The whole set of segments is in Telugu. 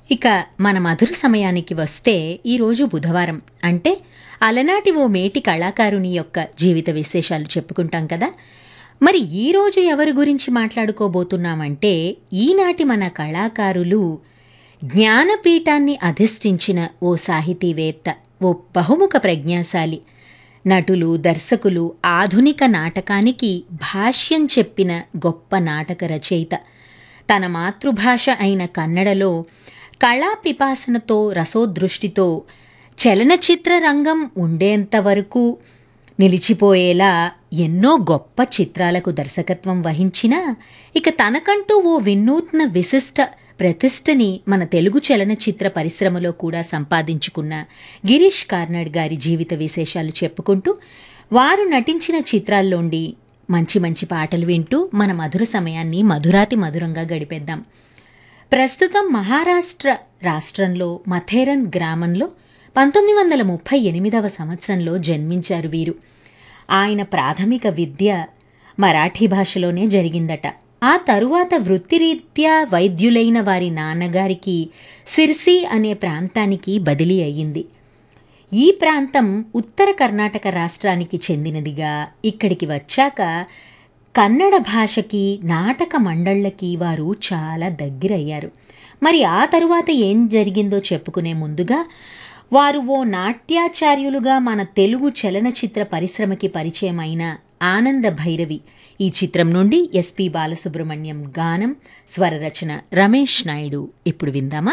ఇక మన మధుర సమయానికి వస్తే ఈరోజు బుధవారం అంటే అలనాటి ఓ మేటి కళాకారుని యొక్క జీవిత విశేషాలు చెప్పుకుంటాం కదా. మరి ఈరోజు ఎవరి గురించి మాట్లాడుకోబోతున్నామంటే ఈనాటి మన కళాకారులు జ్ఞానపీఠాన్ని అధిష్ఠించిన ఓ సాహితీవేత్త, ఓ బహుముఖ ప్రజ్ఞాశాలి, నటులు, దర్శకులు, ఆధునిక నాటకానికి భాష్యం చెప్పిన గొప్ప నాటక రచయిత. తన మాతృభాష అయిన కన్నడలో కళా పిపాసనతో, రసోదృష్టితో చలనచిత్ర రంగం ఉండేంతవరకు నిలిచిపోయేలా ఎన్నో గొప్ప చిత్రాలకు దర్శకత్వం వహించినా, ఇక తనకంటూ ఓ వినూత్న విశిష్ట ప్రతిష్టని మన తెలుగు చలనచిత్ర పరిశ్రమలో కూడా సంపాదించుకున్న గిరీష్ కార్నాడ్ గారి జీవిత విశేషాలు చెప్పుకుంటూ, వారు నటించిన చిత్రాల్లోండి మంచి మంచి పాటలు వింటూ మన మధుర సమయాన్ని మధురాతి మధురంగా గడిపేద్దాం. ప్రస్తుతం మహారాష్ట్ర రాష్ట్రంలో మథేరన్ గ్రామంలో 1938వ సంవత్సరంలో జన్మించారు వీరు. ఆయన ప్రాథమిక విద్య మరాఠీ భాషలోనే జరిగిందట. ఆ తరువాత వృత్తిరీత్యా వైద్యులైన వారి నాన్నగారికి సిర్సి అనే ప్రాంతానికి బదిలీ అయ్యింది. ఈ ప్రాంతం ఉత్తర కర్ణాటక రాష్ట్రానికి చెందినదిగా ఇక్కడికి వచ్చాక కన్నడ భాషకి, నాటక మండళ్ళకి వారు చాలా దగ్గరయ్యారు. మరి ఆ తరువాత ఏం జరిగిందో చెప్పుకునే ముందుగా వారు ఓ నాట్యాచార్యులుగా మన తెలుగు చలనచిత్ర పరిశ్రమకి పరిచయం అయిన ఆనంద భైరవి ఈ చిత్రం నుండి ఎస్పి బాలసుబ్రహ్మణ్యం గానం, స్వరరచన రమేష్ నాయుడు. ఇప్పుడు విందామా?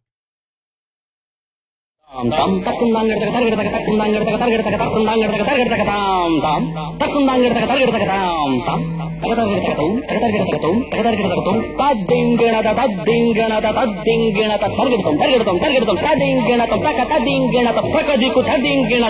తాం తక్కుందాంగడతక తరగడతక తక్కుందాంగడతక తరగడతక తక్కుందాంగడతక తరగడతక తాం తాం తక్కుందాంగడతక తరగడతక తాం తాం తగతగడతకతం తగతగడతకతం తగతగడతకతం తద్దింగణత తద్దింగణత తద్దింగణత తరగడతం తరగడతం తరగడతం తద్దింగణత తక తద్దింగణత తకదికు తద్దింగణత